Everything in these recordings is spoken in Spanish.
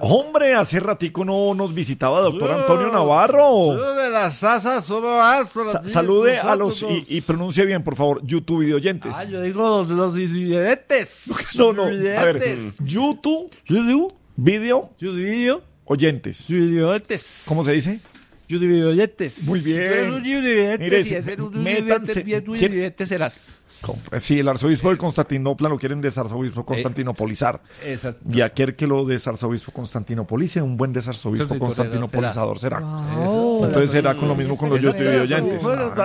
Hombre, hace ratico no nos visitaba doctor Antonio Navarro. De las asas, Salude a los y pronuncie bien, por favor, YouTube videoyentes. Yo digo los videoyentes. No, a ver, YouTube video oyentes. Videoyentes. ¿Cómo se dice? Videoyentes. Muy bien. Métanse. Serás. Sí, el arzobispo de Constantinopla lo quieren desarzobispo constantinopolizar. Exacto. Y aquel que lo desarzobispo constantinopolice, un buen desarzobispo constantinopolizador será. Wow. Entonces será con lo mismo con los YouTube oyentes.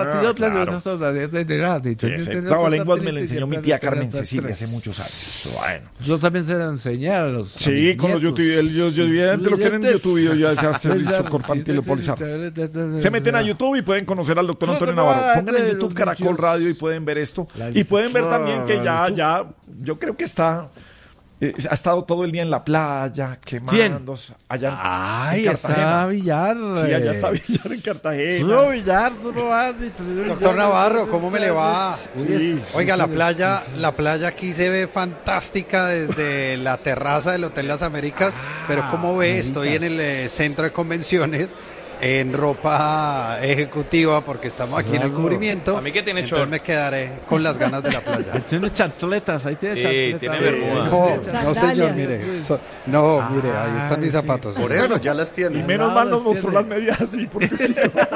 La lengua me la enseñó mi tía Carmen Cecilia hace muchos años. Bueno. Yo también se la enseñé a los. Sí, con los YouTube oyentes lo quieren YouTube constantinopolizar. Se meten a YouTube y pueden conocer al doctor Antonio Navarro. Pongan en YouTube Caracol Radio y pueden ver esto. Y pueden ver también que ya, yo creo que ha estado todo el día en la playa, quemándose. Allá en Cartagena. Está Villar. Sí, allá está Villar en Cartagena. No, Villar, tú no vas. Doctor Navarro, ¿cómo me le va? Sí, Oiga, la playa aquí se ve fantástica desde la terraza del Hotel Las Américas, pero ¿cómo ve? Estoy en el centro de convenciones en ropa ejecutiva porque estamos aquí en el cubrimiento. A mí que tiene entonces short. me quedaré con las ganas de la playa. Tiene chantletas, ahí tiene chantletas. tiene bermuda. No señor, mire. Mire, ahí están mis zapatos. Por eso ya las tiene. Y menos mal nos mostró las medidas así, porque sí.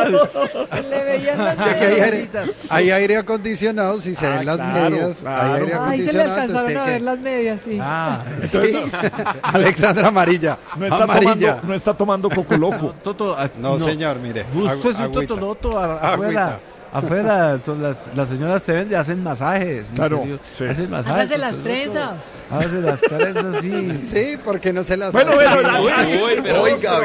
Le veían las Es que medias. hay aire acondicionado, si se ven las claro, medias, claro. hay aire Ay, se le acondicionado. alcanzaron a ver las medias, sí. Sí. Alexandra Amarilla. No está tomando coco loco. Toto, No, señor, mire. Usted es un agüita. totoloto afuera. Agüita. Afuera, las señoras te venden, hacen masajes. Claro, en serio, sí. hacen masajes. Hágase las totoloto. trenzas. Hágase las trenzas, sí. Sí, porque no se las Bueno, Pero Oiga,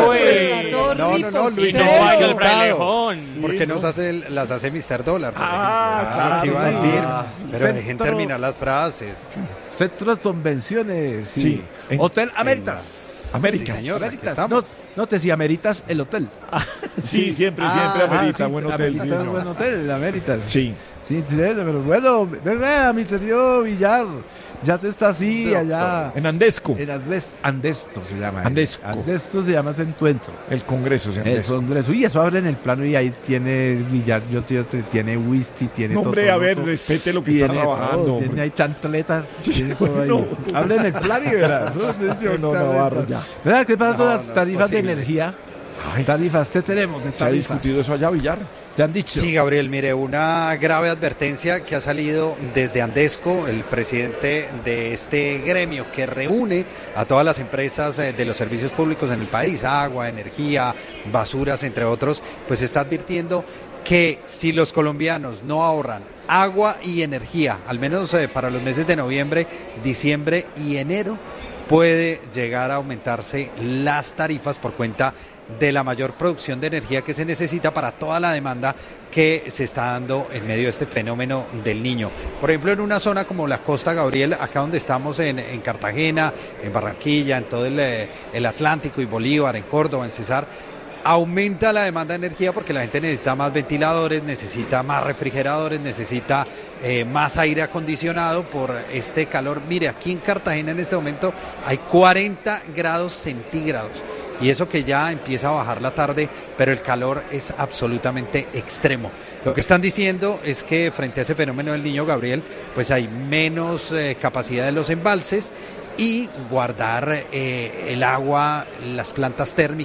No, Luis no vaya el Hurtado. frailejón. Porque las hace Mr. Dólar. por Ah, ejemplo. claro. Lo que iba a decir. Pero dejen Centro- terminar las frases. Centros de convenciones. Sí. Hotel Améritas. Américas. Sí, señor, aquí Améritas. estamos. No te si Améritas el hotel. Sí, siempre amerita. Sí, Buen hotel. Améritas sí, es señor. buen hotel, Améritas. Sí. Sí, pero bueno, verdad, mi querido Villar, ya te está así Doctor. allá. En Andesco, En Andesto se llama. Andesco. Andesto se llama Centuenzo. el Congreso. se llama El Andesco. Congreso. Y eso abre en el plano y ahí tiene Villar, tiene whisky, tiene No, todo. hombre, a ver, respete lo que está trabajando. todo, hombre. tiene ahí chantletas. Tiene todo ahí. bueno. Abre en el plano y verás. No, Navarro, ya. ¿Verdad? ¿Qué pasa con No, las no es tarifas de posible. energía? Tarifas, ¿qué tenemos de ¿Se ha tarifas? discutido eso allá, Villar? ¿Te han dicho? Sí, Gabriel, mire, una grave advertencia que ha salido desde Andesco, el presidente de este gremio que reúne a todas las empresas de los servicios públicos en el país, agua, energía, basuras, entre otros, pues está advirtiendo que si los colombianos no ahorran agua y energía, al menos para los meses de noviembre, diciembre y enero, puede llegar a aumentarse las tarifas por cuenta de la mayor producción de energía que se necesita para toda la demanda que se está dando en medio de este fenómeno del Niño. Por ejemplo, en una zona como la costa, Gabriel, acá donde estamos en Cartagena, en Barranquilla, en todo el Atlántico y Bolívar, en Córdoba, en Cesar, aumenta la demanda de energía porque la gente necesita más ventiladores, necesita más refrigeradores, necesita más aire acondicionado por este calor. Mire, aquí en Cartagena en este momento hay 40 grados centígrados. Y eso que ya empieza a bajar la tarde, pero el calor es absolutamente extremo. Lo que están diciendo es que frente a ese fenómeno del Niño, Gabriel, pues hay menos capacidad de los embalses y guardar el agua, las plantas térmicas